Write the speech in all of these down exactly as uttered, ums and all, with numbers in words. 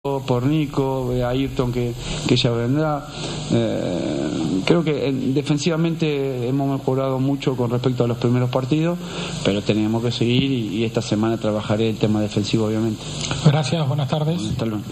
por Nico, a Ayrton que, que ya vendrá. Eh, creo que eh, defensivamente hemos mejorado mucho con respecto a los primeros partidos, pero tenemos que seguir y, y esta semana trabajaré el tema defensivo, obviamente. Gracias, buenas tardes. Hasta luego.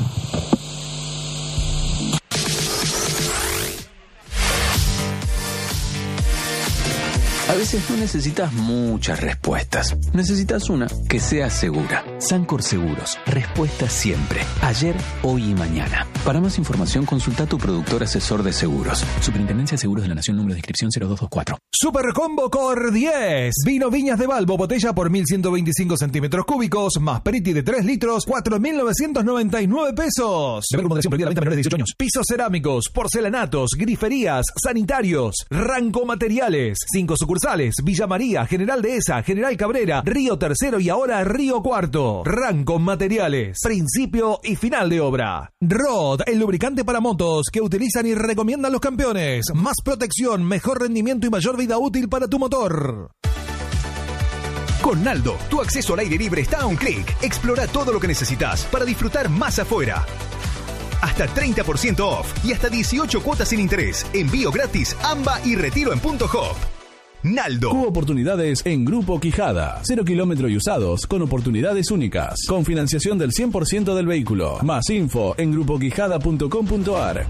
A veces no necesitas muchas respuestas. Necesitas una que sea segura. Sancor Seguros. Respuesta siempre. Ayer, hoy y mañana. Para más información, consulta a tu productor asesor de seguros. Superintendencia de Seguros de la Nación, número de inscripción cero dos dos cuatro. Super Combo Cor diez. Vino Viñas de Balbo, botella por mil ciento veinticinco centímetros cúbicos, más Periti de tres litros, cuatro mil novecientos noventa y nueve pesos. Beber con moderación, prohibida la venta a menores de dieciocho años. Pisos cerámicos, porcelanatos, griferías, sanitarios, Ranco Materiales. Cinco sucursales. Villa María, General Dehesa, General Cabrera, Río Tercero y ahora Río Cuarto. Ranco Materiales. Principio y final de obra. Rod, el lubricante para motos que utilizan y recomiendan los campeones. Más protección, mejor rendimiento y mayor vida útil para tu motor. Con Naldo, tu acceso al aire libre está a un clic. Explora todo lo que necesitas para disfrutar más afuera. Hasta treinta por ciento off y hasta dieciocho cuotas sin interés. Envío gratis, AMBA y retiro en punto hop. Naldo. Cubo oportunidades en Grupo Quijada. Cero kilómetro y usados con oportunidades únicas. Con financiación del cien por ciento del vehículo. Más info en grupo quijada punto com punto ar.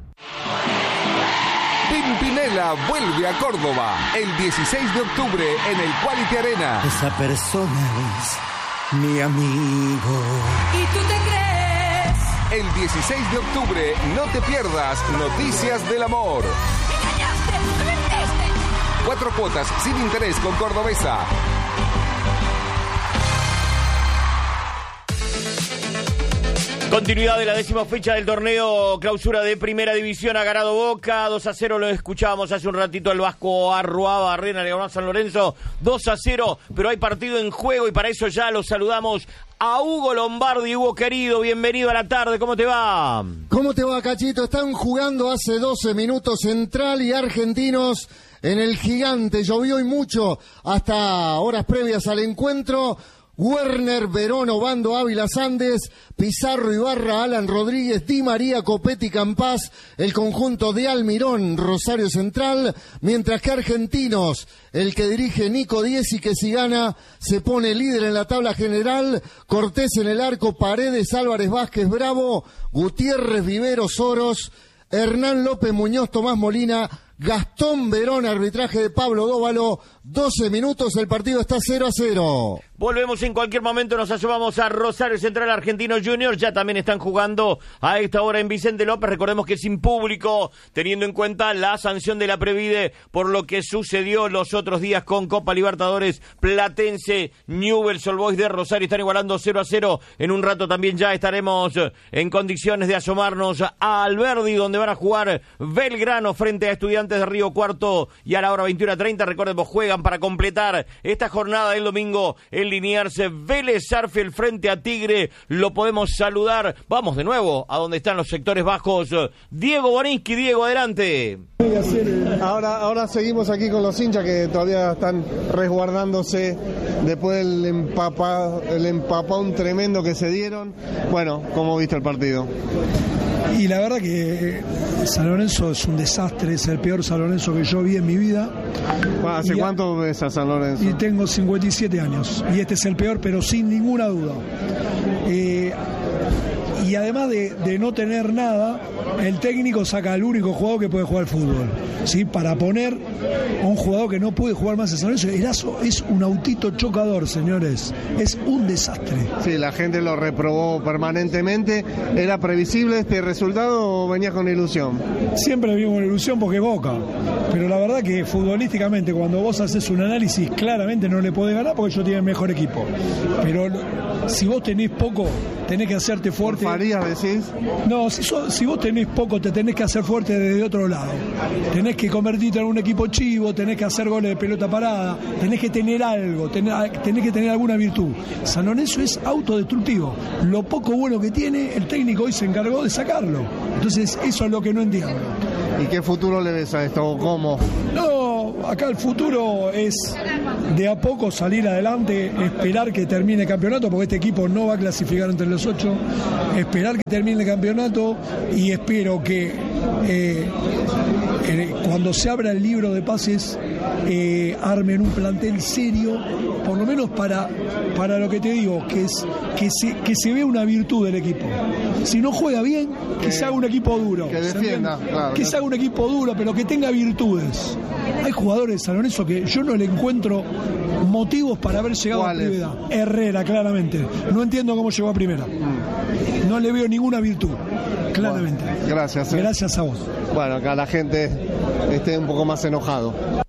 Pimpinela vuelve a Córdoba el dieciséis de octubre en el Quality Arena. Esa persona es mi amigo. ¿Y tú te crees? El dieciséis de octubre no te pierdas Noticias del Amor. Cuatro cuotas sin interés con Cordobesa. Continuidad de la décima fecha del torneo clausura de Primera División. Ha ganado Boca, dos a cero, lo escuchábamos hace un ratito el Vasco Arruaba, Arrena, le ganó a San Lorenzo, dos a cero, pero hay partido en juego y para eso ya lo saludamos a Hugo Lombardi. Hugo querido, bienvenido a la tarde, ¿cómo te va? ¿Cómo te va, Cachito? Están jugando hace doce minutos Central y Argentinos en el Gigante. Llovió y mucho hasta horas previas al encuentro. Werner, Verón, Obando, Ávila, Sandes, Pizarro, Ibarra, Alan Rodríguez, Di María, Copetti, Campás, el conjunto de Almirón, Rosario Central, mientras que Argentinos, el que dirige Nico Diez y que si gana se pone líder en la tabla general, Cortés en el arco, Paredes, Álvarez, Vázquez, Bravo, Gutiérrez, Vivero, Soros, Hernán López, Muñoz, Tomás Molina, Gastón Verón, arbitraje de Pablo Dóvalo, doce minutos, el partido está cero a cero. Volvemos en cualquier momento, nos asomamos a Rosario Central Argentinos Juniors, ya también están jugando a esta hora en Vicente López, recordemos que sin público, teniendo en cuenta la sanción de la Previde por lo que sucedió los otros días con Copa Libertadores, Platense, Newell's Old Boys de Rosario están igualando cero a cero, en un rato también ya estaremos en condiciones de asomarnos a Alberdi, donde van a jugar Belgrano frente a Estudiantes de Río Cuarto y a la hora veintiuno treinta, recordemos, juegan para completar esta jornada del domingo el Liniers Vélez Sarsfield frente a Tigre. Lo podemos saludar, vamos de nuevo a donde están los sectores bajos. Diego Boninsky. Diego, adelante. Ahora, ahora seguimos aquí con los hinchas que todavía están resguardándose después del empapa, el empapón tremendo que se dieron. Bueno, ¿cómo viste el partido? Y la verdad que San Lorenzo es un desastre, es el peor San Lorenzo que yo vi en mi vida. ¿Hace y cuánto ves a San Lorenzo? Y tengo cincuenta y siete años, y este es el peor, pero sin ninguna duda. Eh, y además de, de no tener nada, el técnico saca al único jugador que puede jugar al fútbol, ¿sí? Para poner a un jugador que no puede jugar más en San Lorenzo. Erazo es un autito chocador, señores, es un desastre. Sí, la gente lo reprobó permanentemente. ¿Era previsible este resultado o venías con ilusión? Siempre venía con ilusión porque es Boca, pero la verdad que futbolísticamente cuando vos haces un análisis claramente no le podés ganar porque ellos tienen mejor equipo, pero si vos tenés poco tenés que hacerte fuerte. ¿Farías, decís? No, si, so, si vos tenés poco te tenés que hacer fuerte desde otro lado, tenés que convertirte en un equipo chivo, tenés que hacer goles de pelota parada, tenés que tener algo, tenés, tenés que tener alguna virtud. San Lorenzo es autodestructivo, lo poco bueno que tiene el técnico hoy se encargó de sacarlo, entonces eso es lo que no entiendo. ¿Y qué futuro le ves a esto? ¿Cómo? No, acá el futuro es de a poco salir adelante, esperar que termine el campeonato, porque este equipo no va a clasificar entre los ocho, esperar que termine el campeonato y espero que eh, eh, cuando se abra el libro de pases eh, armen un plantel serio, por lo menos para, para lo que te digo, que es que se, que se vea una virtud del equipo. Si no juega bien, que, que se haga un equipo duro. Que defienda, claro. Que se haga un equipo duro, pero que tenga virtudes. Hay jugadores de San Lorenzo que yo no le encuentro motivos para haber llegado a primera. Herrera, claramente. No entiendo cómo llegó a primera. No le veo ninguna virtud, claramente. Bueno, gracias. Eh. Gracias a vos. Bueno, acá la gente esté un poco más enojado.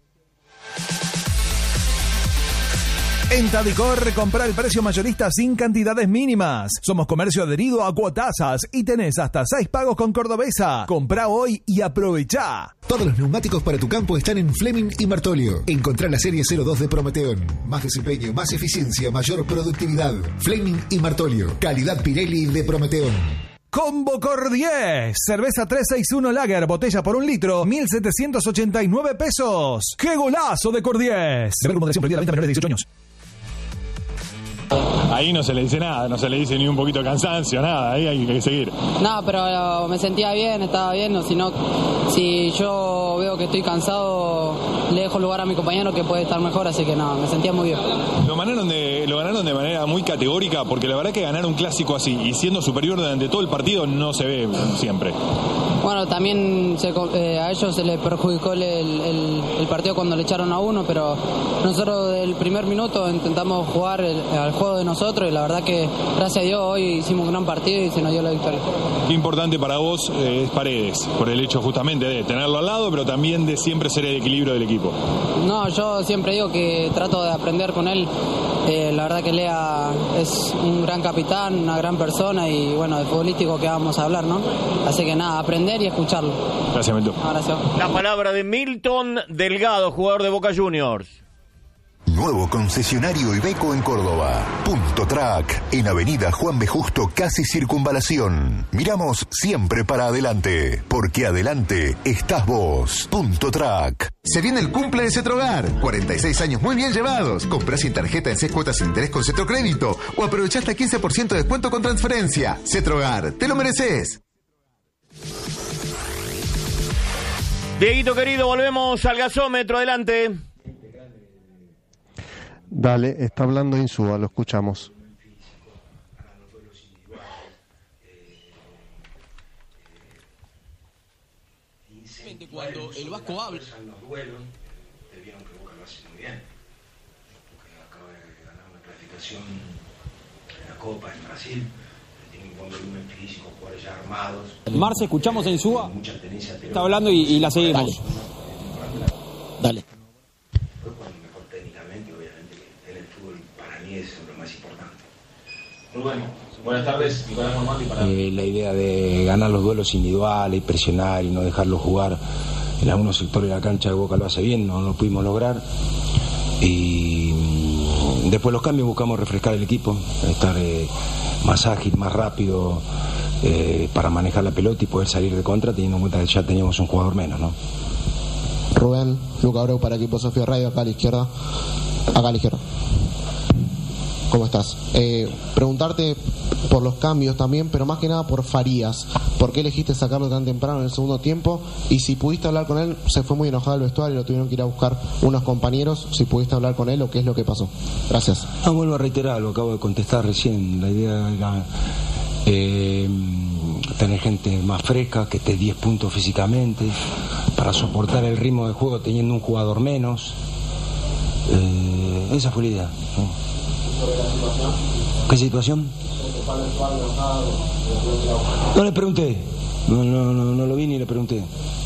En Tadicor, compra el precio mayorista sin cantidades mínimas. Somos comercio adherido a Cuotasas y tenés hasta seis pagos con Cordobesa. Comprá hoy y aprovechá. Todos los neumáticos para tu campo están en Fleming y Martolio. Encontrá la serie cero dos de Prometeón. Más desempeño, más eficiencia, mayor productividad. Fleming y Martolio. Calidad Pirelli de Prometeón. Combo Cor diez. Cerveza trescientos sesenta y uno Lager, botella por un litro, mil setecientos ochenta y nueve pesos. ¡Qué golazo de Cor diez! Deber con moderación, prohibida la venta a menores de dieciocho años. Ahí no se le dice nada, no se le dice ni un poquito de cansancio, nada, ahí hay que seguir. No, pero me sentía bien, estaba bien, o si no, si yo veo que estoy cansado, le dejo lugar a mi compañero que puede estar mejor, así que no, me sentía muy bien. Lo ganaron de, lo ganaron de manera muy categórica, porque la verdad que ganar un clásico así y siendo superior durante todo el partido no se ve siempre. Bueno, también se, eh, a ellos se les perjudicó el, el, el partido cuando le echaron a uno, pero nosotros del primer minuto intentamos jugar el, al juego de nosotros y la verdad que gracias a Dios hoy hicimos un gran partido y se nos dio la victoria. Qué importante para vos eh, es Paredes, por el hecho justamente de tenerlo al lado, pero también de siempre ser el equilibrio del equipo. No, yo siempre digo que trato de aprender con él. Eh, la verdad que Lea es un gran capitán, una gran persona y bueno, de futbolístico que vamos a hablar, ¿no? Así que nada, aprender y escucharlo. Gracias, Milton. No, gracias. La palabra de Milton Delgado, jugador de Boca Juniors. Nuevo concesionario Iveco en Córdoba. Punto Track, en Avenida Juan B. Justo, casi Circunvalación. Miramos siempre para adelante, porque adelante estás vos. Punto Track. Se viene el cumple de Cetrogar. cuarenta y seis años muy bien llevados. Comprá sin tarjeta en seis cuotas sin interés con Cetrocrédito o aprovechá hasta quince por ciento de descuento con transferencia. Cetrogar, te lo mereces. Dieguito querido, volvemos al gasómetro, adelante. Dale, está hablando Insúa, lo escuchamos. Cuando el Vasco habla. Los duelos, te vieron que Boca lo hace muy bien, porque acaba de ganar una clasificación en la Copa en Brasil, tiene un buen volumen físico, jugadores ya armados. Marce, escuchamos en Suba, está hablando y, y la seguimos. Dale. Dale. Fue cuando mejor técnicamente, obviamente, que en el fútbol para mí es lo más importante. Muy bueno. Buenas tardes, Nicolás Normandi. Para... Eh, la idea de ganar los duelos individuales, presionar y no dejarlo jugar en algunos sectores de la cancha de Boca lo hace bien, no lo pudimos lograr. Y después los cambios buscamos refrescar el equipo, estar eh, más ágil, más rápido eh, para manejar la pelota y poder salir de contra, teniendo en cuenta que ya teníamos un jugador menos, ¿no? Rubén, Luca Abreu para Equipo Sofía Radio, acá a la izquierda. Acá a la izquierda. ¿Cómo estás? Eh, preguntarte por los cambios también, pero más que nada por Farías. ¿Por qué elegiste sacarlo tan temprano en el segundo tiempo? Y si pudiste hablar con él, se fue muy enojado al vestuario, lo tuvieron que ir a buscar unos compañeros. Si pudiste hablar con él o qué es lo que pasó. Gracias. Ah, vuelvo a reiterar, lo acabo de contestar recién. La idea era eh, tener gente más fresca, que esté diez puntos físicamente, para soportar el ritmo de juego teniendo un jugador menos. Eh, esa fue la idea, ¿no? ¿Qué situación? No le pregunté, no, no, no, no lo vi ni le pregunté.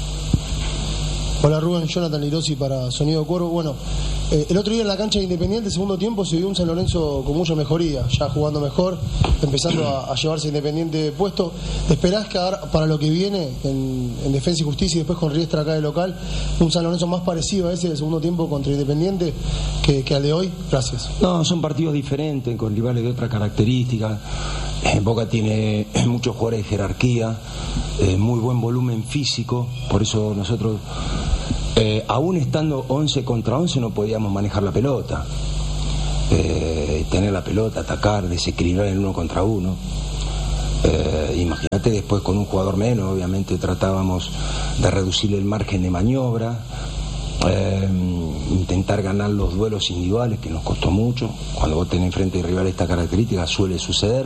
Hola Rubén, Jonathan Lirosi para Sonido Cuervo. Bueno, eh, el otro día en la cancha de Independiente, segundo tiempo, se vio un San Lorenzo con mucha mejoría, ya jugando mejor, empezando a, a llevarse Independiente puesto. ¿Esperás que ahora, para lo que viene en, en Defensa y Justicia y después con Riestra acá de local, un San Lorenzo más parecido a ese del segundo tiempo contra Independiente que, que al de hoy? Gracias. No, son partidos diferentes, con rivales de otra característica. Eh, Boca tiene muchos jugadores de jerarquía, eh, muy buen volumen físico, por eso nosotros Eh, aún estando once contra once no podíamos manejar la pelota. Eh, tener la pelota, atacar, desequilibrar el uno contra uno. Eh, imagínate después con un jugador menos, obviamente tratábamos de reducir el margen de maniobra, eh, intentar ganar los duelos individuales, que nos costó mucho. Cuando vos tenés enfrente de rival esta característica suele suceder,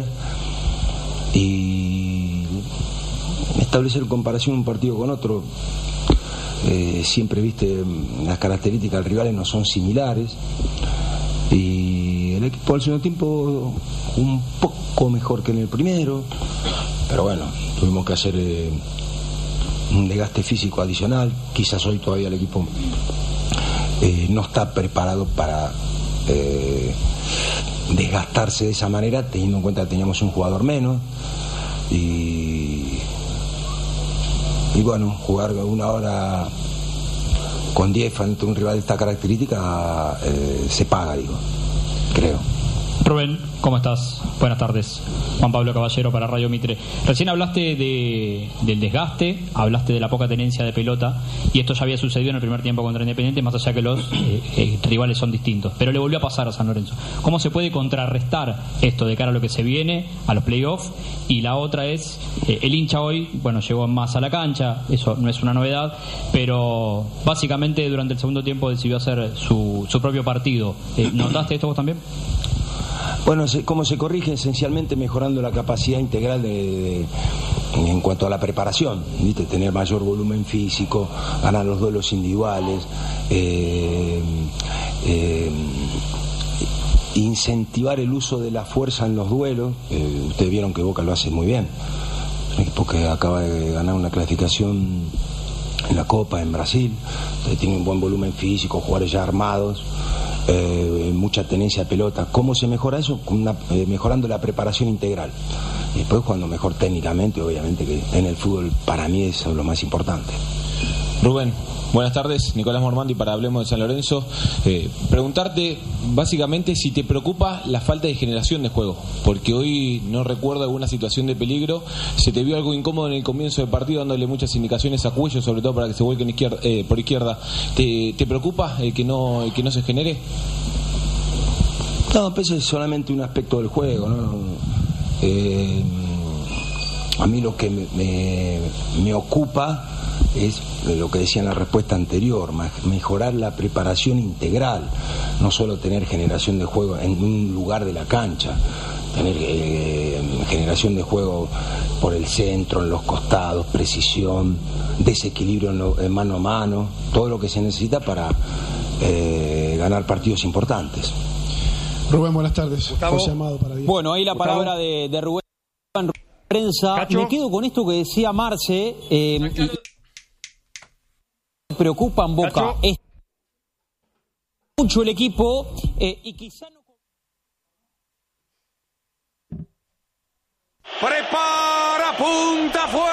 y establecer comparación un partido con otro. Eh, siempre, viste, las características del rival no son similares, y el equipo al segundo tiempo un poco mejor que en el primero, pero bueno, tuvimos que hacer eh, un desgaste físico adicional. Quizás hoy todavía el equipo eh, no está preparado para eh, desgastarse de esa manera, teniendo en cuenta que teníamos un jugador menos, y y bueno, jugar una hora con diez frente a un rival de esta característica eh, se paga, digo, creo. Rubén, ¿cómo estás? Buenas tardes. Juan Pablo Caballero para Radio Mitre. Recién hablaste de, del desgaste, hablaste de la poca tenencia de pelota, y esto ya había sucedido en el primer tiempo contra Independiente, más allá que los eh, eh, rivales son distintos. Pero le volvió a pasar a San Lorenzo. ¿Cómo se puede contrarrestar esto de cara a lo que se viene, a los playoffs? Y la otra es, eh, el hincha hoy, bueno, llegó más a la cancha, eso no es una novedad, pero básicamente durante el segundo tiempo decidió hacer su, su propio partido. Eh, ¿Notaste esto vos también? Bueno, se, ¿cómo se corrige? Esencialmente mejorando la capacidad integral de, de, en cuanto a la preparación, ¿viste? Tener mayor volumen físico, ganar los duelos individuales, eh, eh, incentivar el uso de la fuerza en los duelos. Eh, ustedes vieron que Boca lo hace muy bien, un equipo que acaba de ganar una clasificación en la Copa en Brasil, tiene un buen volumen físico, jugadores ya armados. Eh, mucha tenencia de pelota. ¿Cómo se mejora eso? Una, eh, mejorando la preparación integral. Y después cuando mejor técnicamente, obviamente que en el fútbol para mí eso es lo más importante. Rubén, buenas tardes, Nicolás Mormandi para Hablemos de San Lorenzo. Eh, preguntarte básicamente si te preocupa la falta de generación de juego, porque hoy no recuerdo alguna situación de peligro. Se te vio algo incómodo en el comienzo del partido, dándole muchas indicaciones a Cuello, sobre todo para que se vuelque izquierda, eh, por izquierda. ¿Te, te preocupa el que no, el que no se genere? No, pues es solamente un aspecto del juego, ¿no? Eh, a mí lo que me, me, me ocupa es lo que decía en la respuesta anterior, mejorar la preparación integral, no solo tener generación de juego en un lugar de la cancha, tener eh, generación de juego por el centro, en los costados, precisión, desequilibrio en, lo, en mano a mano, todo lo que se necesita para eh, ganar partidos importantes. Rubén, buenas tardes. José Amado para Diego. Bueno, ahí la Gustavo. palabra de, de Rubén prensa. Cacho. Me quedo con esto que decía Marce. Eh, y preocupa en Boca. Es mucho el equipo eh, y quizá no. Prepara, punta, fue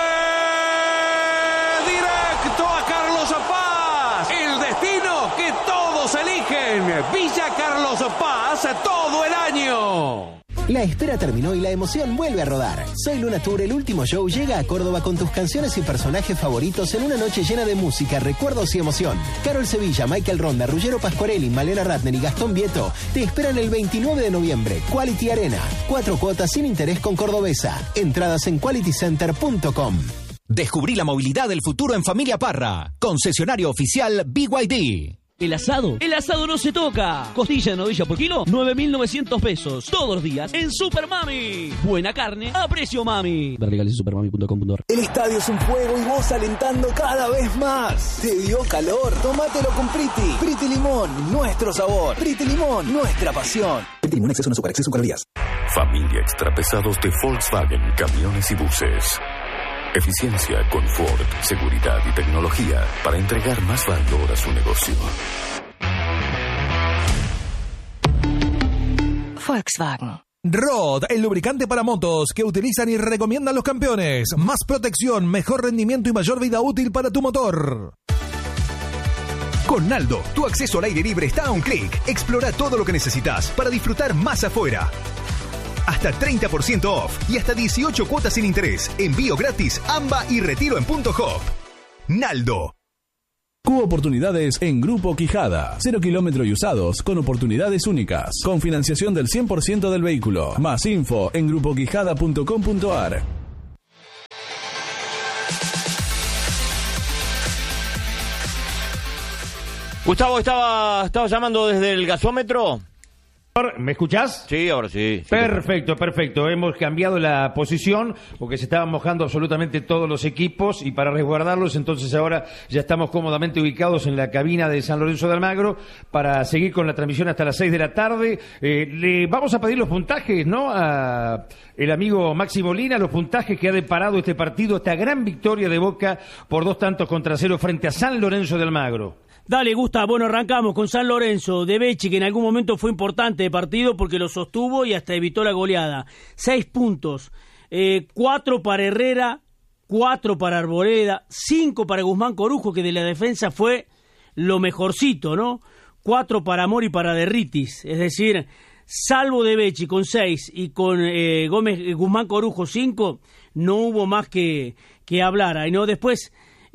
directo a Carlos Paz. El destino que todos eligen. Villa Carlos Paz todo el año. La espera terminó y la emoción vuelve a rodar. Soy Luna Tour, el último show, llega a Córdoba con tus canciones y personajes favoritos en una noche llena de música, recuerdos y emoción. Carol Sevilla, Michael Ronda, Ruggero Pasquarelli, Malena Ratner y Gastón Vieto te esperan el veintinueve de noviembre. Quality Arena. Cuatro cuotas sin interés con Cordobesa. Entradas en quality center punto com. Descubrí la movilidad del futuro en Familia Parra. Concesionario oficial B Y D. El asado, el asado no se toca. Costilla de novilla por kilo, nueve mil novecientos pesos. Todos los días en Super Mami. Buena carne a precio mami. Ver legales en supermami punto com punto a r. El estadio es un fuego y vos alentando cada vez más. ¿Te dio calor? Tómatelo con Priti. Priti Limón, nuestro sabor. Priti Limón, nuestra pasión. Priti Limón, exceso no azúcar, exceso calorías. Familia Extrapesados de Volkswagen, camiones y buses. Eficiencia, confort, seguridad y tecnología para entregar más valor a su negocio. Volkswagen. Rod, el lubricante para motos que utilizan y recomiendan los campeones. Más protección, mejor rendimiento y mayor vida útil para tu motor. Con Naldo, tu acceso al aire libre está a un clic. Explora todo lo que necesitas para disfrutar más afuera. Hasta treinta por ciento off y hasta dieciocho cuotas sin interés. Envío gratis, A M B A y retiro en Punto Hop. Naldo. Cubo Oportunidades en Grupo Quijada. Cero kilómetro y usados con oportunidades únicas. Con financiación del cien por ciento del vehículo. Más info en grupo quijada punto com punto a r. Gustavo, estaba, estaba llamando desde el gasómetro. ¿Me escuchás? Sí, ahora sí. sí perfecto, perfecto. Hemos cambiado la posición porque se estaban mojando absolutamente todos los equipos y para resguardarlos, entonces ahora ya estamos cómodamente ubicados en la cabina de San Lorenzo de Almagro para seguir con la transmisión hasta las seis de la tarde. Eh, le vamos a pedir los puntajes, ¿no? A el amigo Maxi Molina, los puntajes que ha deparado este partido, esta gran victoria de Boca por dos tantos contra cero frente a San Lorenzo de Almagro. Dale, Gusta, bueno, arrancamos con San Lorenzo de Becci, que en algún momento fue importante de partido porque lo sostuvo y hasta evitó la goleada. Seis puntos, eh, cuatro para Herrera, cuatro para Arboleda, cinco para Guzmán Corujo, que de la defensa fue lo mejorcito, ¿no? Cuatro para Mori y para Derritis, es decir, salvo de Becci con seis y con eh, Gómez eh, Guzmán Corujo cinco, no hubo más que, que hablar. Ahí, ¿no? Después...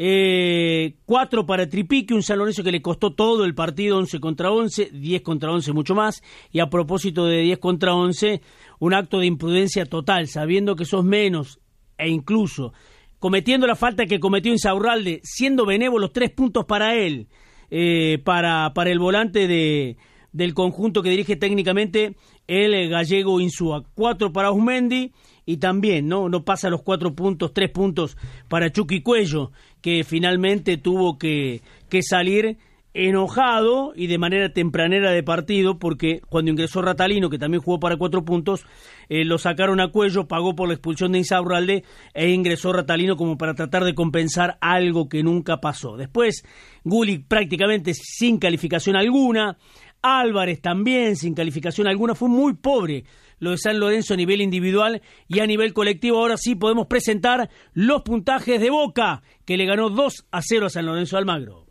Eh, cuatro para Tripique, un San Lorenzo que le costó todo el partido, once contra once, diez contra once mucho más, y a propósito de diez contra once, un acto de imprudencia total, sabiendo que sos menos, e incluso cometiendo la falta que cometió Insaurralde, siendo benévolos, tres puntos para él, eh, para, para el volante de, del conjunto que dirige técnicamente el gallego Insúa, cuatro para Osmendi, y también no no pasa los cuatro puntos, tres puntos para Chucky Cuello, que finalmente tuvo que, que salir enojado y de manera tempranera de partido, porque cuando ingresó Ratalino, que también jugó para cuatro puntos, eh, lo sacaron a Cuello, pagó por la expulsión de Insaurralde e ingresó Ratalino como para tratar de compensar algo que nunca pasó. Después, Gullit prácticamente sin calificación alguna, Álvarez también sin calificación alguna, fue muy pobre lo de San Lorenzo a nivel individual y a nivel colectivo. Ahora sí podemos presentar los puntajes de Boca, que le ganó dos a cero a San Lorenzo de Almagro.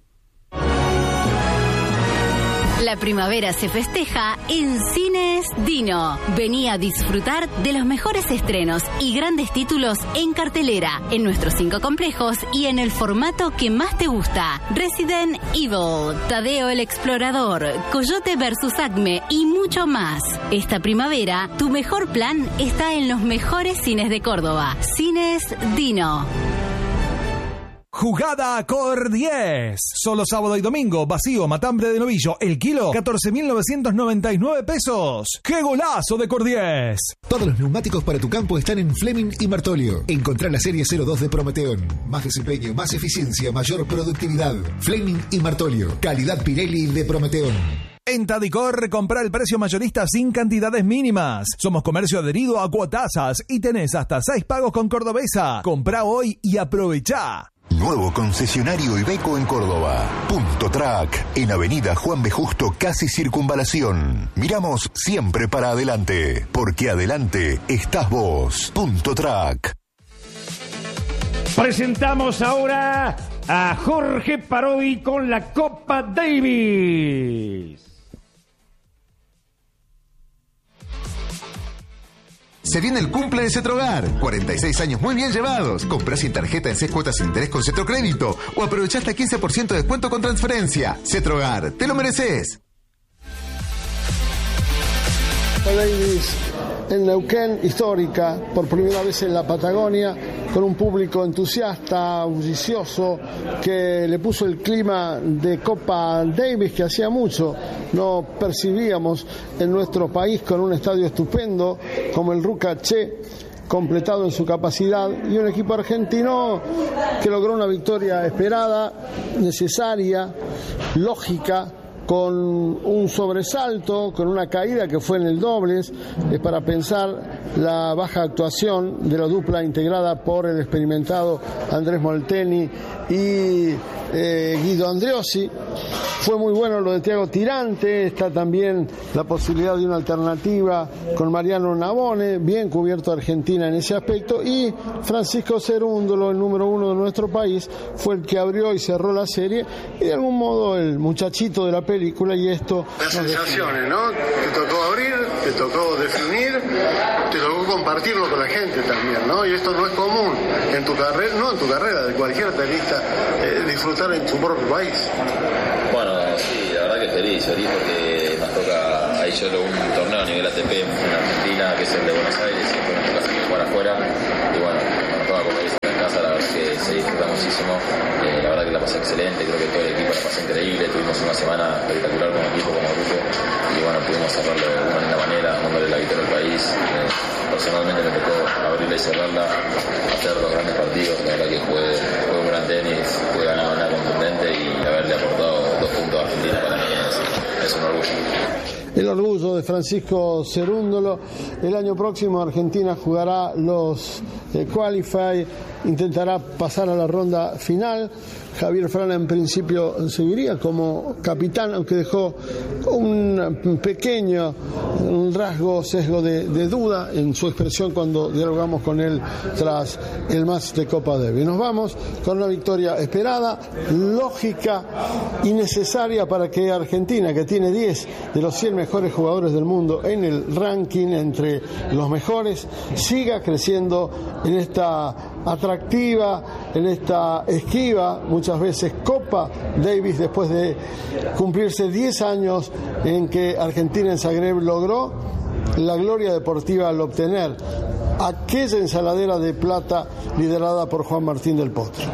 La primavera se festeja en Cines Dino. Vení a disfrutar de los mejores estrenos y grandes títulos en cartelera, en nuestros cinco complejos y en el formato que más te gusta. Resident Evil, Tadeo el Explorador, Coyote versus Acme y mucho más. Esta primavera, tu mejor plan está en los mejores cines de Córdoba. Cines Dino. Jugada Cor diez. Solo sábado y domingo, vacío, matambre de novillo, el kilo, catorce mil novecientos noventa y nueve pesos. ¡Qué golazo de Cor diez! Todos los neumáticos para tu campo están en Fleming y Martolio. Encontrá la serie cero dos de Prometeón. Más desempeño, más eficiencia, mayor productividad. Fleming y Martolio. Calidad Pirelli de Prometeón. En Tadicor, compra el precio mayorista sin cantidades mínimas. Somos comercio adherido a Cuotasas y tenés hasta seis pagos con Cordobesa. Comprá hoy y aprovechá. Nuevo concesionario Iveco en Córdoba. Punto Track, en Avenida Juan B. Justo, casi Circunvalación. Miramos siempre para adelante, porque adelante estás vos. Punto Track. Presentamos ahora a Jorge Parodi con la Copa Davis. Se viene el cumple de Cetrogar. cuarenta y seis años muy bien llevados. Comprá sin tarjeta en seis cuotas sin interés con Cetrocrédito o aprovechá hasta quince por ciento de descuento con transferencia. Cetrogar, te lo mereces. Davis en Neuquén, histórica, por primera vez en la Patagonia, con un público entusiasta, bullicioso, que le puso el clima de Copa Davis que hacía mucho no percibíamos en nuestro país, con un estadio estupendo como el Ruca Che, completado en su capacidad, y un equipo argentino que logró una victoria esperada, necesaria, lógica, con un sobresalto, con una caída que fue en el dobles, es para pensar la baja actuación de la dupla integrada por el experimentado Andrés Molteni y eh, Guido Andreossi. Fue muy bueno lo de Thiago Tirante, está también la posibilidad de una alternativa con Mariano Navone, bien cubierto Argentina en ese aspecto, y Francisco Cerúndolo, el número uno de nuestro país, fue el que abrió y cerró la serie, y de algún modo el muchachito de la película, y esto... Las sensaciones, ¿no? Te tocó abrir, te tocó definir, te tocó compartirlo con la gente también, ¿no? Y esto no es común en tu carrera, no en tu carrera, de cualquier tenista, eh, disfrutar en tu propio país? Bueno, sí, la verdad que feliz, feliz porque nos toca, hay solo un torneo a nivel A T P en Argentina, que es el de Buenos Aires, y después nos toca salir jugar afuera, y bueno, nos toca como dice en casa, la verdad es que se disfruta muchísimo, eh, la verdad que la pasé excelente, creo que todo el equipo la pasó increíble, tuvimos una semana espectacular como equipo, como grupo, y bueno, pudimos cerrarlo de una linda manera, dándole la victoria al país. Eh, personalmente me tocó abrirla y cerrarla, hacer dos grandes partidos, la verdad que jugué, jugué un gran tenis, pude ganar de manera contundente y haberle aportado dos puntos a Argentina para mí es, es un orgullo. El orgullo de Francisco Cerúndolo. El año próximo Argentina jugará los eh, Qualify, intentará pasar a la ronda final. Javier Frana en principio seguiría como capitán, aunque dejó un pequeño un rasgo, sesgo de, de duda en su expresión cuando dialogamos con él tras el match de Copa Davis. Nos vamos con una victoria esperada, lógica y necesaria para que Argentina, que tiene diez de los cien mejores jugadores del mundo en el ranking entre los mejores, siga creciendo en esta atractiva, en esta esquiva, muchas veces Copa Davis, después de cumplirse diez años en que Argentina en Zagreb logró la gloria deportiva al obtener aquella ensaladera de plata liderada por Juan Martín del Potro.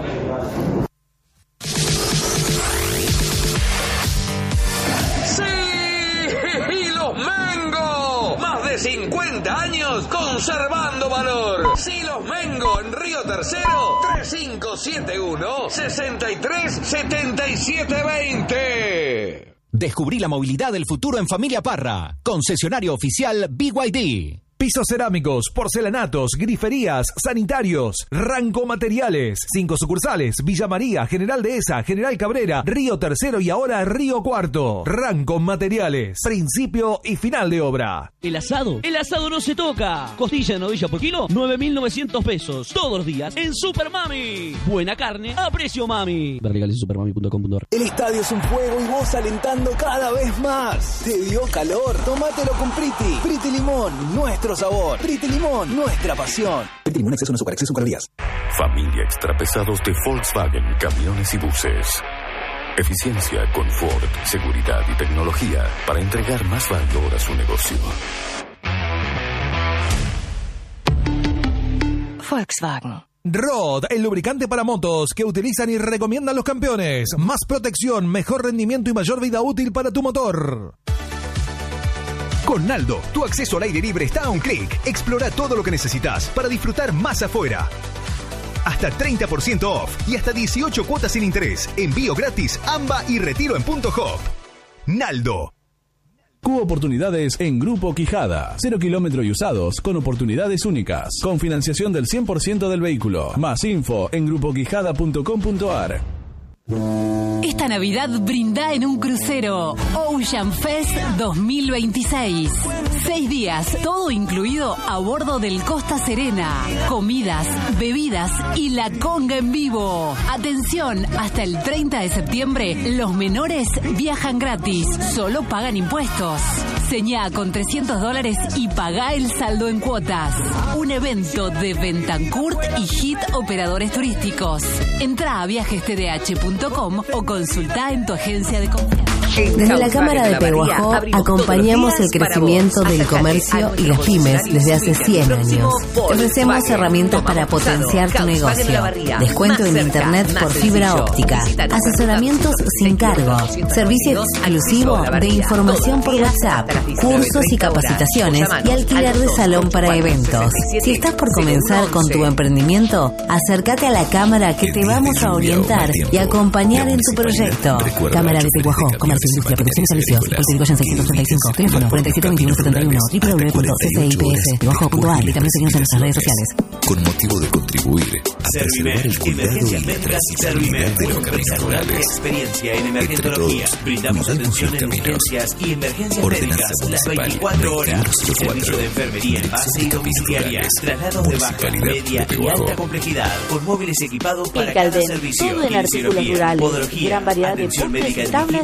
cincuenta años conservando valor. Silos Mengo en Río Tercero, tres cinco siete uno, seis tres siete siete dos cero. Descubrí la movilidad del futuro en Familia Parra. Concesionario oficial B Y D. Pisos cerámicos, porcelanatos, griferías, sanitarios, Ranco Materiales. Cinco sucursales: Villa María, General Dehesa, General Cabrera, Río Tercero y ahora Río Cuarto. Ranco Materiales. Principio y final de obra. El asado. El asado no se toca. Costilla de novilla por kilo, nueve mil novecientos pesos. Todos los días en Super Mami. Buena carne a precio mami. Ver legales en supermami punto com punto ar. El estadio es un fuego y vos alentando cada vez más. ¿Te dio calor? Tómatelo con Priti. Priti Limón, nuestro sabor. Priti Limón, nuestra pasión. Priti Limón, exceso no azúcar, exceso calorías. Familia extrapesados de Volkswagen, camiones y buses. Eficiencia, confort, seguridad y tecnología para entregar más valor a su negocio. Volkswagen. Rod, el lubricante para motos que utilizan y recomiendan los campeones. Más protección, mejor rendimiento y mayor vida útil para tu motor. Con Naldo, tu acceso al aire libre está a un clic. Explora todo lo que necesitas para disfrutar más afuera. Hasta treinta por ciento off y hasta dieciocho cuotas sin interés. Envío gratis, AMBA y retiro en punto hop. Naldo. Cubo oportunidades en Grupo Quijada. Cero kilómetro y usados con oportunidades únicas. Con financiación del cien por ciento del vehículo. Más info en grupo quijada punto com punto ar. Esta Navidad brinda en un crucero. Ocean Fest dos mil veintiséis. Seis días, todo incluido a bordo del Costa Serena. Comidas, bebidas y la conga en vivo. Atención, hasta el treinta de septiembre, los menores viajan gratis. Solo pagan impuestos. Señá con trescientos dólares y pagá el saldo en cuotas. Un evento de Bentancourt y Hit Operadores Turísticos. Entrá a viajes t d h punto com o consultá en tu agencia de confianza. Desde la Cámara de Pehuajó acompañamos el crecimiento del comercio y las pymes desde hace cien años. Te ofrecemos herramientas para potenciar tu negocio, descuento en internet por fibra óptica, asesoramientos sin cargo, servicio exclusivo de información por WhatsApp, cursos y capacitaciones y alquiler de salón para eventos. Si estás por comenzar con tu emprendimiento, acércate a la Cámara que te vamos a orientar y acompañar en tu proyecto. Cámara de Pehuajó, Comercio, Industria, Protección y Servicios. Irigoyen seiscientos treinta y cinco. Teléfono cuarenta y siete veintiuno setenta y uno. doble u doble u doble u punto c c i p s punto com punto a r. Y también seguimos en nuestras redes sociales. Con motivo de contribuir a preservar el cuidado y la trazabilidad de los caminos rurales. Experiencia en Entre emergentología. todos, Brindamos cuidamos atención los en caminos. urgencias y emergencias Ordenanza médicas las municipal veinticuatro horas. veintiuno cero cuatro. Servicio de enfermería en base y domiciliaria. Traslados de baja, Municipalidad media de y Pehuajó. alta complejidad. Con móveis equipados para El cada Caldén, servicio. todo en artículos Kinesiología, rurales, podología, gran variedad de atención puntos médica y en tablas distintos en puntos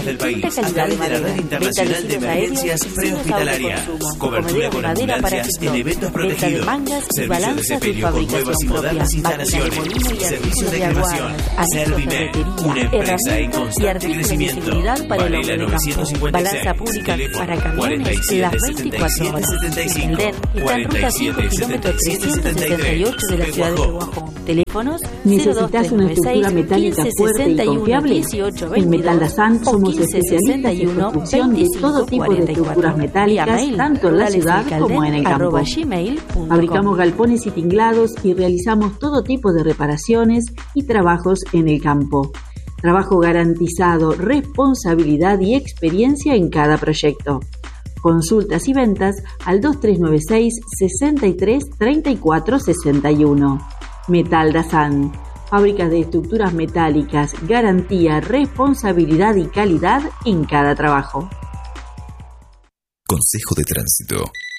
del país a través de la red internacional de emergencias prehospitalarias. Cobertura con ambulancias en eventos protegidos. Servicio de sepelio con nuevas y modernas instalaciones. Servicio de cremación. Servimed, una empresa en constante crecimiento. Varela novecientos cincuenta y seis. Teléfono cuarenta y siete setenta y siete setenta y cinco. cuarenta y siete setenta y siete setenta y tres. de la ciudad de Pehuajó. Teléfonos ¿Necesitas una estructura metálica fuerte y confiable? En Metal Dazan somos especialistas en construcción de todo tipo de estructuras metálicas, tanto en la ciudad como en el campo. Fabricamos galpones y tinglados y realizamos todo tipo de reparaciones y trabajos en el campo. Trabajo garantizado, responsabilidad y experiencia en cada proyecto. Consultas y ventas al dos tres nueve seis, sesenta y tres, treinta y cuatro sesenta y uno. Metal Dazan, fábricas de estructuras metálicas, garantía, responsabilidad y calidad en cada trabajo. Consejo de tránsito.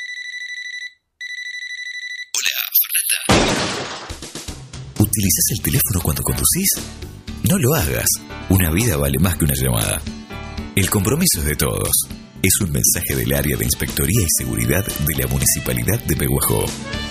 Hola, Fernanda. ¿Utilizas el teléfono cuando conducís? No lo hagas. Una vida vale más que una llamada. El compromiso es de todos. Es un mensaje del área de Inspectoría y Seguridad de la Municipalidad de Pehuajó.